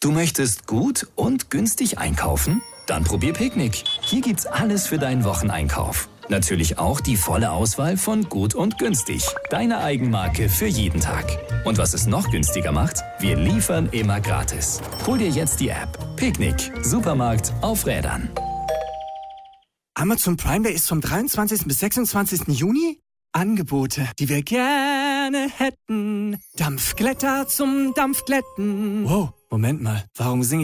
Du möchtest gut und günstig einkaufen? Dann probier Picknick. Hier gibt's alles für deinen Wocheneinkauf. Natürlich auch die volle Auswahl von gut und günstig. Deine Eigenmarke für jeden Tag. Und was es noch günstiger macht, wir liefern immer gratis. Hol dir jetzt die App. Picknick. Supermarkt auf Rädern. Amazon Prime Day ist vom 23. bis 26. Juni. Angebote, die wir gerne hätten. Dampfglätter zum Dampfglätten. Wow, Moment mal. Warum singe ich